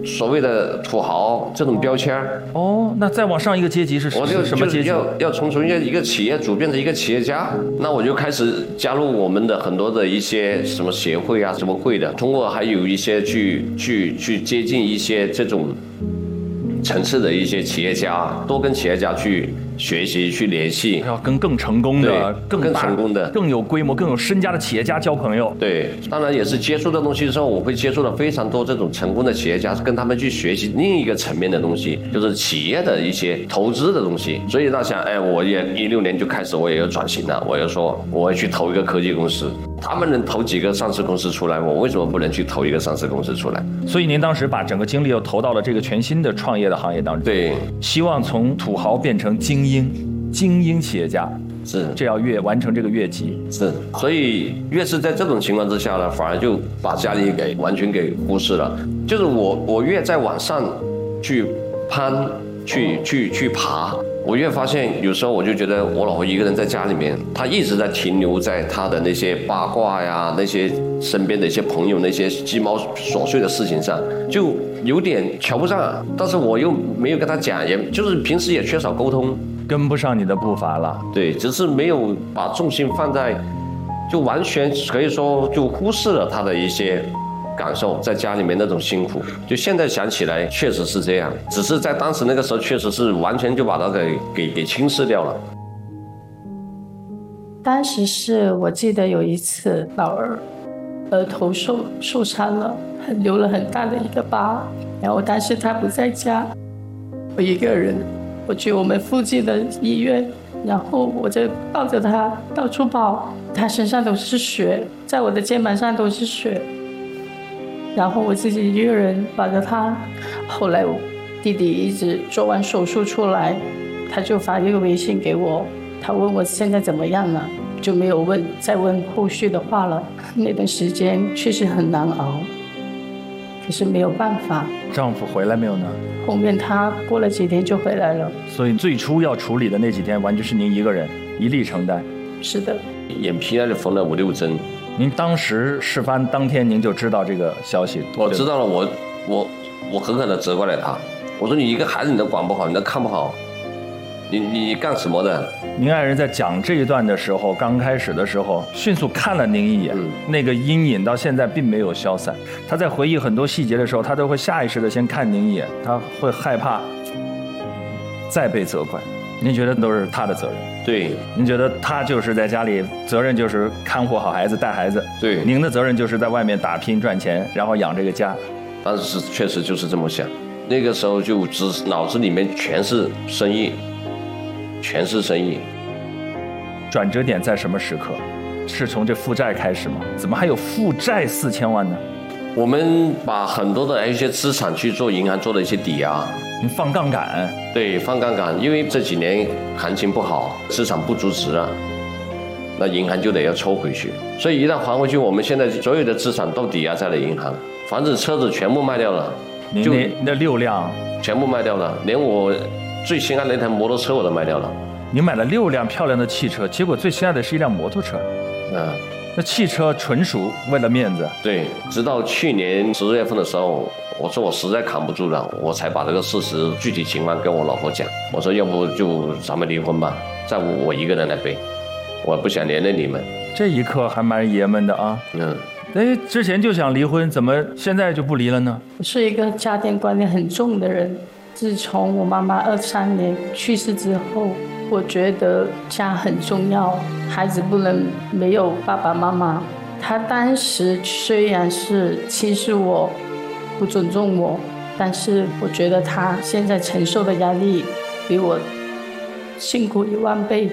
所谓的土豪这种标签。 哦，那再往上一个阶级是我就什么阶级？ 要从一个企业主变成一个企业家，那我就开始加入我们的很多的一些什么协会啊、什么会的，通过还有一些去接近一些这种层次的一些企业家，多跟企业家去学习、去联系， 要跟更成功的、 更成功的、 更有规模、更有身家的企业家交朋友。 对，当然也是接触的东西之后，我会接触到非常多这种成功的企业家，跟他们去学习另一个层面的东西，就是企业的一些投资的东西。所以那想，我也16年就开始，我也要转型了，我要说我要去投一个科技公司。他们能投几个上市公司出来，我为什么不能去投一个上市公司出来？ 所以您当时把整个精力又投到了这个全新的创业的行业当中。 对， 希望从土豪变成精英企业家。 是， 这要完成这个越级。 是，所以越是在这种情况之下呢，反而就把家里完全给忽视了。就是我越在往上去攀，去爬。我越发现，有时候我就觉得我老婆一个人在家里面，她一直在停留在她的那些八卦呀、那些身边的一些朋友那些鸡毛琐碎的事情上，就有点瞧不上。但是我又没有跟她讲，也就是平时也缺少沟通， 跟不上你的步伐了。 对，只是没有把重心放在，就完全可以说就忽视了她的一些感受，在家里面那种辛苦，就现在想起来确实是这样，只是在当时那个时候确实是完全就把它给轻视掉了。 当时是我记得有一次老二额头受伤了，留了很大的一个疤，然后当时他不在家，我一个人，我去我们附近的医院，然后我就抱着他到处跑，他身上都是血，在我的肩膀上都是血。然后我自己一个人抱着他，后来我弟弟一直做完手术出来，他就发一个微信给我，他问我现在怎么样了，就没有再问后续的话了。那段时间确实很难熬，可是没有办法。 丈夫回来没有呢？ 后面他过了几天就回来了。 所以最初要处理的那几天，完全是您一个人一力承担。 是的， 眼皮那里缝了5、6针。 您当时事发当天您就知道这个消息？ 我知道了，我狠狠地责怪了他，我说你一个孩子你都管不好，你都看不好，你干什么的？ 您爱人在讲这一段的时候，刚开始的时候迅速看了您一眼，那个阴影到现在并没有消散。他在回忆很多细节的时候，他都会下意识的先看您一眼，他会害怕再被责怪。您觉得都是他的责任？ 对。 您觉得他就是在家里责任就是看护好孩子、带孩子？ 对。 您的责任就是在外面打拼赚钱，然后养这个家。 当时确实就是这么想，那个时候就脑子里面全是生意，全是生意。 转折点在什么时刻？是从这负债开始吗？怎么还有负债4000万呢？ 我们把很多的一些资产去做银行做了一些抵押。 你放杠杆？ 对，放杠杆，因为这几年行情不好，资产不足值了，那银行就得要抽回去，所以一旦还回去，我们现在所有的资产都抵押在了银行，房子、车子全部卖掉了， 就那6辆全部卖掉了，连我最心爱的那台摩托车我都卖掉了。 你买了6辆漂亮的汽车，结果最心爱的是一辆摩托车。那汽车纯属为了面子。 对，直到去年10月份的时候，我说我实在扛不住了，我才把这个事实具体情况跟我老婆讲。我说要不就咱们离婚吧，债务我一个人来背，我不想连累你们。 这一刻还蛮爷们的啊。之前就想离婚，怎么现在就不离了呢？ 我是一个家庭观念很重的人，自从我妈妈23年去世之后，我觉得家很重要，孩子不能没有爸爸妈妈。他当时虽然是轻视我，不尊重我，但是我觉得他现在承受的压力比我辛苦1万倍，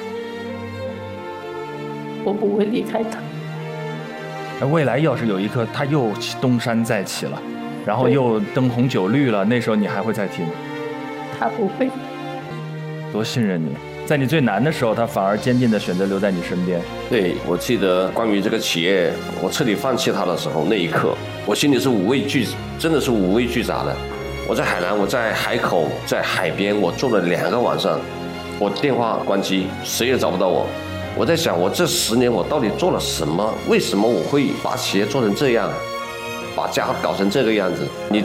我不会离开他。 未来要是有一刻他又东山再起了，然后又灯红酒绿了，那时候你还会再提吗？ 他不会。 多信任你，在你最难的时候，他反而坚定地选择留在你身边。 对，我记得关于这个企业，我彻底放弃他的时候，那一刻，我心里是真的是五味俱杂的。我在海南，我在海口，在海边，我坐了2个晚上，我电话关机，谁也找不到我。我在想，我这10年我到底做了什么？为什么我会把企业做成这样，把家搞成这个样子？你